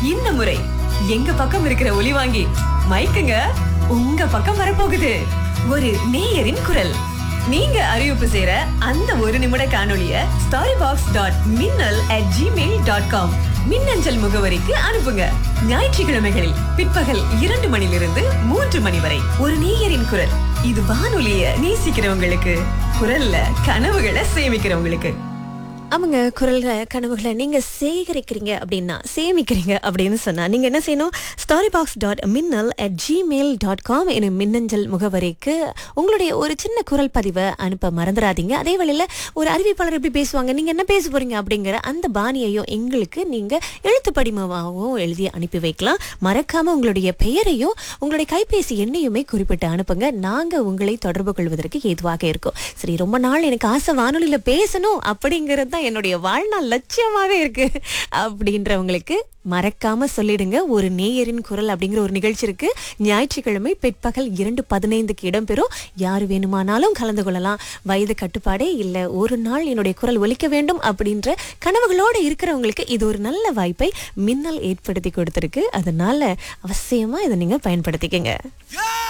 இந்த முறை எங்க பக்கம் இருக்கிற ஒலி வாங்கி மைக்குங்க உங்க பக்கம் வரப்போகுது. ஒரு நேயரின் குரல். நீங்க அறிவிப்பு செய்யற அந்த ஒரு நிமிட காணொளிய storybox.minnal@gmail.com மின்னஞ்சல் முகவரிக்கு அனுப்புங்க. ஞாயிற்றுக்கிழமைகளில் பிற்பகல் 2 மணிலிருந்து 3 மணி வரை ஒரு நேயரின் குரல். இது வானொலிய நேசிக்கிறவங்களுக்கு, குரல்ல கனவுகளை சேமிக்கிறவங்களுக்கு. அவங்க குரல்ல கனவுகளை நீங்க சேகரிக்கிறீங்க அப்படின்னா, சேமிக்கிறீங்க அப்படின்னு சொன்னா நீங்க என்ன செய்யணும்? storybox.minnal@gmail.com எனும் மின்னஞ்சல் முகவரிக்கு உங்களுடைய ஒரு சின்ன குரல் பதிவை அனுப்ப மறந்துடாதீங்க. அதே வேளையில ஒரு அறிவிப்பாளர் எப்படி பேசுவாங்க, நீங்க என்ன பேச போறீங்க அப்படிங்கிற அந்த பாணியையும் எங்களுக்கு நீங்க எழுத்து படிமமாகவும் எழுதி அனுப்பி வைக்கலாம். மறக்காம உங்களுடைய பெயரையும் உங்களுடைய கைபேசி எண்ணையுமே குறிப்பிட்டு அனுப்புங்க. நாங்க உங்களை தொடர்பு கொள்வதற்கு ஏதுவாக இருக்கும். சரி, ரொம்ப நாள் எனக்கு ஆசை வானொலியில பேசணும் அப்படிங்கிறது தான் என்னுடைய வாழ்நாள் லட்சியமாவே இருக்கு அப்படின்றவங்களுக்கு மறக்காம சொல்லிடுங்க. ஒரு நேயரின் குரல் அப்படிங்கிற ஒரு நிகழ்ச்சி இருக்கு. ஞாயிற்றுக்கிழமை பிற்பகல் 2:15 இடம்பெறும். யாரு வேணுமானாலும் கலந்து கொள்ளலாம். வயது கட்டுப்பாடே இல்லை. ஒரு நாள் என்னுடைய குரல் ஒலிக்க வேண்டும் அப்படின்ற கனவுகளோடு இருக்கிறவங்களுக்கு இது ஒரு நல்ல வாய்ப்பை மின்னல் ஏற்படுத்தி கொடுத்திருக்கு. அதனால அவசியமா இதை நீங்க பயன்படுத்திக்கங்க.